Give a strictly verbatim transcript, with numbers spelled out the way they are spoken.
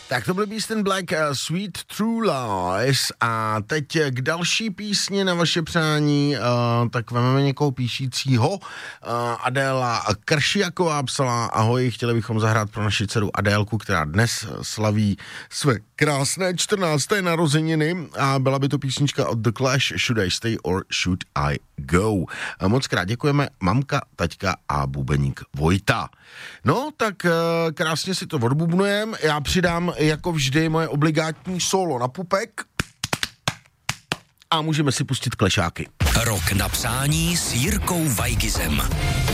Tak to byl Beast in Black, uh, Sweet True Lies a teď k další písni na vaše přání, uh, tak vezmeme někoho píšícího. Uh, Adéla Kršiaková psala: ahoj, chtěli bychom zahrát pro naši dceru Adélku, která dnes slaví své krásné čtrnácté narozeniny a byla by to písnička od The Clash, Should I Stay or Should I Go. Uh, moc krát děkujeme, mamka, taťka a bubeník Vojta. No, tak uh, krásně si to odbubnujeme, já přidám jako vždy moje obligátní solo na pupek a můžeme si pustit klešáky. Rok na přání s Jirkou Vajgizem.